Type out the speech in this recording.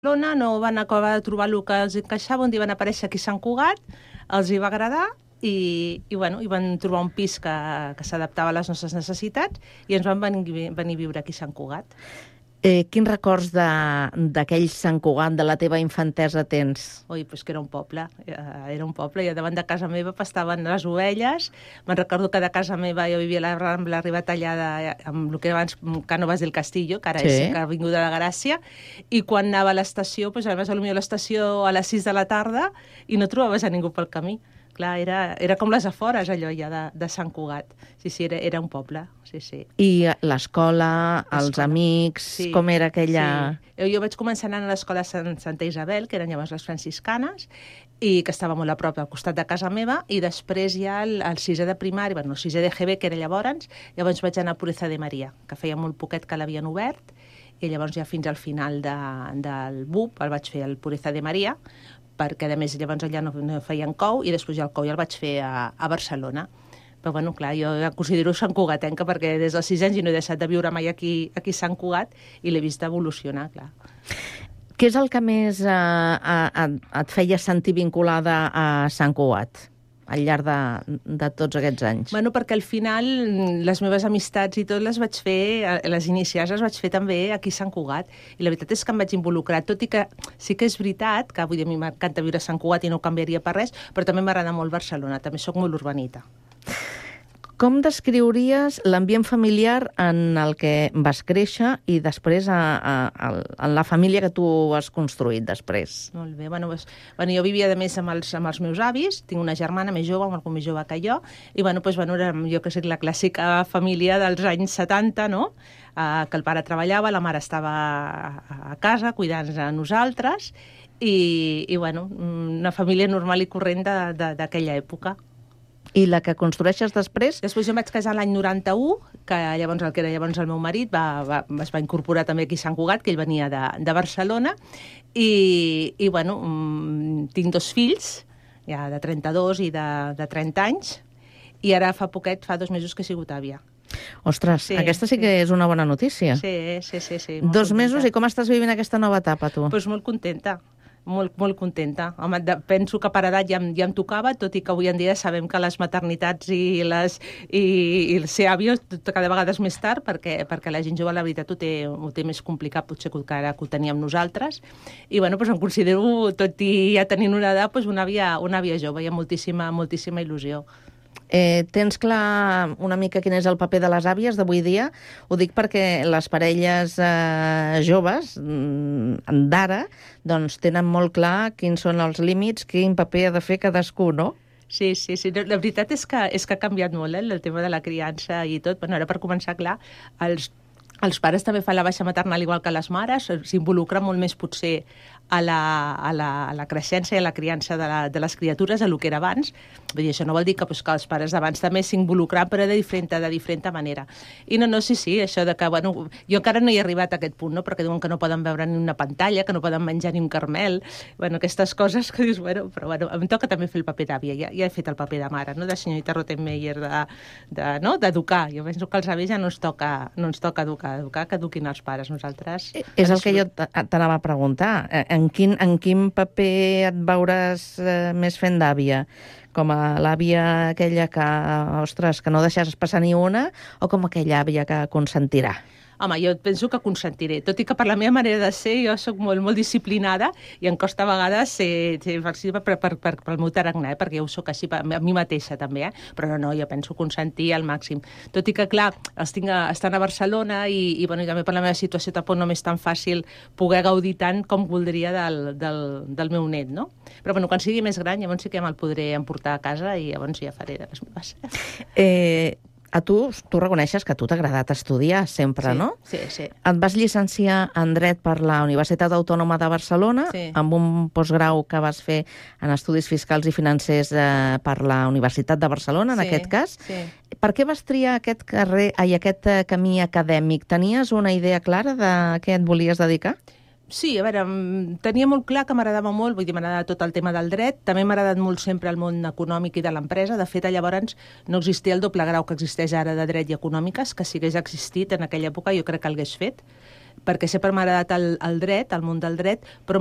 Barcelona, no van acabar de trobar el que els encaixava, un dia van aparèixer aquí a Sant Cugat, els hi va agradar i van trobar un pis que s'adaptava a les nostres necessitats i ens van venir a viure aquí a Sant Cugat. Quins records d'aquell Sant Cugat, de la teva infantesa, tens? Ui, doncs que era un poble, i davant de casa meva pastaven les ovelles. Me'n recordo que de casa meva jo vivia a la Rambla Riba Tallada amb el que era abans Cánovas del Castillo, que ara és Avinguda de la Gràcia, i quan anava a l'estació, doncs anaves a l'estació a les 6 de la tarda i no trobaves a ningú pel camí. Clar, era com les afores, allò ja de Sant Cugat. Sí, era un poble, sí. I l'escola, els amics, com era aquella... Sí. Jo vaig començar anant a l'escola Santa Isabel, que eren llavors les franciscanes, i que estava molt a prop, al costat de casa meva, i després ja el 6è de primària, el 6è de GB, que era llavors vaig anar a Pureza de Maria, que feia molt poquet que l'havien obert, i llavors ja fins al final del BUP el vaig fer al Pureza de Maria, perquè a més llavors allà no feien cou i després ja el cou ja el vaig fer a Barcelona. Però bueno, clar, jo ja considero Sant Cugatenca perquè des dels 6 anys no he deixat de viure mai aquí a Sant Cugat i l'he vist evolucionar, clar. Què és el que més et feia sentir vinculada a Sant Cugat al llarg de tots aquests anys? Bueno, perquè al final les meves amistats i tot les vaig fer, les inicials les vaig fer també aquí a Sant Cugat. I la veritat és que em vaig involucrar, tot i que sí que és veritat que vull dir, a mi m'encanta viure a Sant Cugat i no ho canviaria per res, però també m'agrada molt Barcelona, també sóc molt urbanita. Com descriuries l'ambient familiar en el que vas créixer i després en la família que tu has construït després? Molt bé. Bueno, jo vivia, a més, amb els meus avis. Tinc una germana més jove, molt més jove que jo. I, era jo que sé, la clàssica família dels anys 70, no?, que el pare treballava, la mare estava a casa cuidant-nos a nosaltres i una família normal i corrent d'aquella època. I la que construeixes després? Després jo em vaig casar l'any 91, que llavors el que era llavors el meu marit es va incorporar també aquí a Sant Cugat, que ell venia de Barcelona, i tinc 2 fills, ja de 32 i de 30 anys, i ara fa 2 mesos que he sigut àvia. Ostres, aquesta sí que és una bona notícia. Sí. 2 mesos, i com estàs vivint aquesta nova etapa, tu? Doncs molt contenta. Molt contenta. Home, penso que per edat ja em tocava, tot i que avui en dia sabem que les maternitats i ser àvia cada vegada és més tard, perquè la gent jove, la veritat, ho té més complicat, potser que ara que ho teníem nosaltres. I em considero, tot i ja tenint una edat, una àvia jove, hi ha moltíssima il·lusió. Tens clar una mica quin és el paper de les àvies d'avui dia? Ho dic perquè les parelles joves d'ara tenen molt clar quins són els límits, quin paper ha de fer cadascú, no? Sí. La veritat és que ha canviat molt el tema de la criança i tot. Ara, per començar, clar, els pares també fan la baixa maternal igual que les mares, s'involucren molt més potser a la creixença i a la criança de les criatures, a lo que era abans. Vull dir, això no vol dir que els pares d'abans també s'involucren, però de diferent manera. I sí, això de que, jo encara no hi he arribat a aquest punt, no?, perquè diuen que no poden veure ni una pantalla, que no poden menjar ni un caramel, aquestes coses que dius, però em toca també fer el paper d'àvia, ja he fet el paper de mare, no?, de senyorita Rottenmeier, d'educar. Jo penso que als avis ja no ens toca educar, que eduquin els pares. Nosaltres... És el que jo t'anava a preguntar. En quin paper et veuràs més fent d'àvia? Com a l'àvia aquella que, ostres, que no deixaràs passar ni una, o com aquella àvia que consentirà? Home, jo penso que consentiré, tot i que per la meva manera de ser jo soc molt disciplinada i em costa a vegades ser flexible pel meu tarannà, perquè jo ho soc així a mi mateixa també, però no, jo penso consentir al màxim. Tot i que, clar, estan a Barcelona i també per la meva situació tampoc no m'és tan fàcil poder gaudir tant com voldria del meu net, no? Però quan sigui més gran llavors sí que me'l podré emportar a casa i llavors ja faré de les meves. A tu reconeixes que a tu t'ha agradat estudiar sempre, no? Sí. Et vas llicenciar en Dret per la Universitat Autònoma de Barcelona, amb un postgrau que vas fer en Estudis Fiscals i Financers per la Universitat de Barcelona, en aquest cas. Per què vas triar aquest camí acadèmic? Tenies una idea clara de què et volies dedicar? Sí, a veure, tenia molt clar que m'agradava molt, vull dir, m'agradava tot el tema del dret, també m'ha agradat molt sempre el món econòmic i de l'empresa. De fet, llavors no existia el doble grau que existeix ara de dret i econòmiques, que si hagués existit en aquella època jo crec que l'hagués fet. perquè sempre m'ha agradat el dret, el món del dret, però